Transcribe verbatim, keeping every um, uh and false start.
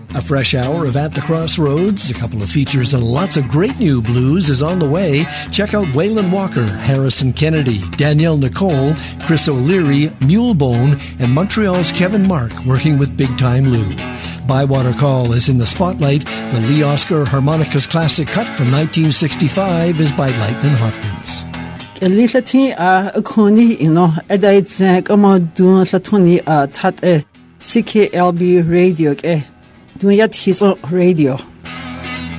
A fresh hour of At the Crossroads, a couple of features, and lots of great new blues is on the way. Check out Waylon Walker, Harrison Kennedy, Danielle Nicole, Chris O'Leary, Mulebone, and Montreal's Kevin Mark working with Big Time Lou. Bywater Call is in the spotlight. The Lee Oscar Harmonicas classic cut from nineteen sixty-five is by Lightnin' Hopkins. Lithati a koni ino edaits kama dun latoni a tat C K L B radio ke dun yat hiso radio